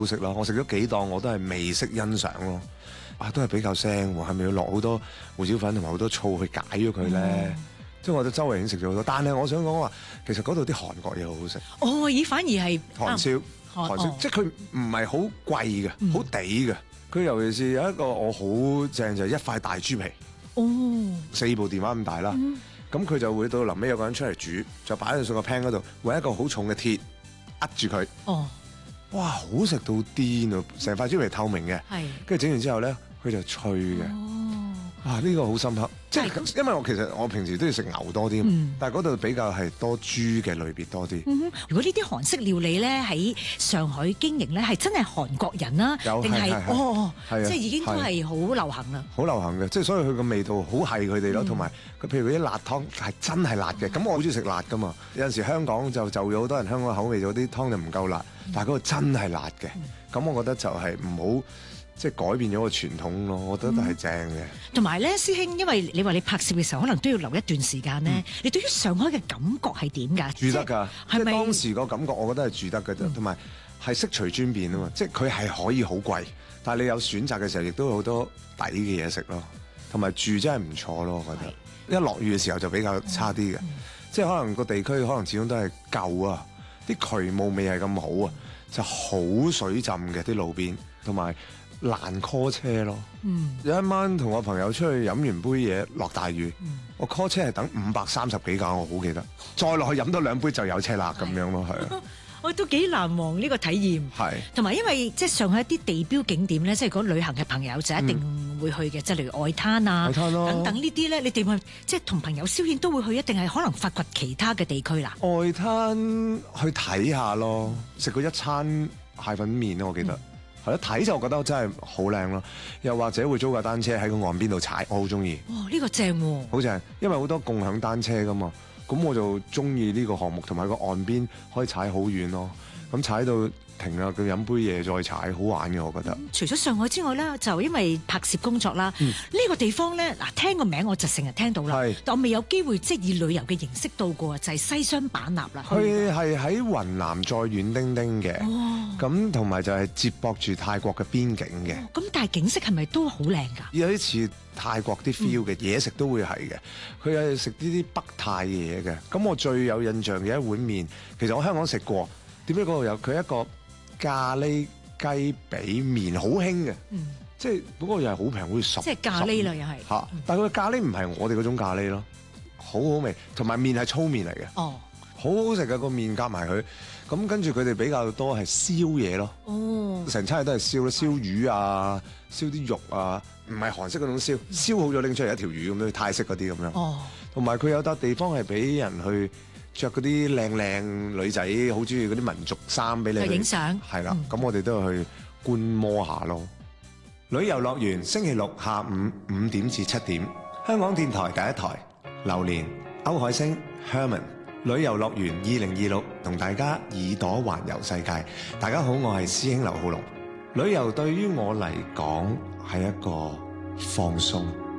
好食咯。我食咗幾檔我都係未識欣賞咯。都係比較腥喎，係咪要落好多胡椒粉同埋好多醋去解咗佢咧？即係我覺得周圍已經食咗好多，但係我想講話，其實嗰度啲韓國嘢好好食。 咦，反而係韓燒，即係佢唔係好貴嘅，好地嘅。佢尤其是有一個我好正就係一塊大豬皮，4部電話咁大啦。咁佢就會到臨尾有個人出嚟煮，就擺喺上個 pan 嗰度，揾一個好重嘅鐵扼住佢。哇，好食到癲啊！成塊豬皮透明嘅，跟住整完之後咧，佢就脆嘅。呢個好深刻，即係因為我平時都要食牛多啲，但係嗰度比較係多豬嘅類別多啲。 如果呢啲韓式料理咧喺上海經營咧，係真係韓國人啦，定係即係已經都係好流行啦。 好流行嘅，即係所以佢個味道好係佢哋咯，同埋佢譬如嗰啲辣湯係真係辣嘅。咁我好中意食辣噶嘛，有陣時香港就有好多人香港口味咗啲湯就唔夠辣，但係嗰個真係辣嘅。咁我覺得就係唔好。即係改變咗個傳統咯，我覺得都係正嘅。同埋咧，師兄，因為你話你拍攝嘅時候，可能都要留一段時間咧。你對於上海嘅感覺係點㗎？住得㗎，即係當時個感覺，我覺得係住得㗎啫。同埋係悉隨尊便啊嘛，即係佢係可以好貴，但係你有選擇嘅時候，亦都有好多抵嘅嘢食咯。同埋住真係唔錯咯，我覺得。一落雨嘅時候就比較差啲嘅，即係可能個地區可能始終都係舊啊，啲渠務未係咁好啊，就好水浸嘅啲路邊，同埋。難 call 車咯，有一晚同我朋友出去飲完杯嘢，落大雨，我 call 車係等530幾架，我好記得。再落去飲多2杯就有車啦，咁樣咯，係啊。我都幾難忘呢個體驗，同埋因為即係上海一啲地標景點咧，即係如果旅行嘅朋友就一定會去嘅，即係例如外灘啊，等等呢啲咧，你哋會即係同朋友消遣都會去，一定係可能發掘其他嘅地區啦。 外灘去睇下咯，食過一餐蟹粉麵咯，我記得。係咯，睇就覺得真係好靚咯，又或者會租架單車喺個岸邊度踩，我好中意。 呢個正喎， 好正，因為好多共享單車噶嘛，咁我就中意呢個項目，同埋個岸邊可以踩好遠咯，咁踩到停啦，佢飲杯嘢再踩，好玩嘅我覺得。 除咗上海之外咧，就因為拍攝工作啦，呢個地方咧嗱，聽個名我就成日聽到啦，但我未有機會即係以旅遊嘅形式到過，就係西雙版納啦。 佢係喺雲南再遠丁丁嘅，咁同埋就係接駁住泰國嘅邊境嘅。 咁但係景色係咪都好靚㗎？ 有啲似泰國啲 feel 嘅嘢食都會係嘅，佢係食呢啲北泰嘅嘢嘅。咁我最有印象嘅一碗麵，其實我香港食過，點解嗰度有佢一個咖喱雞髀麵好興嘅，即係嗰個又係好平，好似10。 即係咖喱啦，又係嚇，但係佢咖喱唔係我哋嗰種咖喱咯，好好味，同埋麵係粗麵嚟嘅，好好食嘅個麵夾埋佢。咁跟住佢哋比較多係燒嘢咯，成餐嘢都係燒咯，燒魚啊，燒啲肉啊，唔係韓式嗰種燒，燒好咗拎出嚟一條魚咁樣，泰式嗰啲咁樣。同埋佢有笪地方係俾人去着嗰啲靚靚女仔，好中意嗰啲民族衫俾你去影相。係啦，咁我哋都去觀摩下咯。旅遊樂園星期六下午5點至7點，香港電台第一台，榴蓮、歐海星、Herman。旅遊樂園2026同大家耳朵環遊世界。大家好，我係師兄劉浩龍。旅遊對於我嚟講係一個放鬆。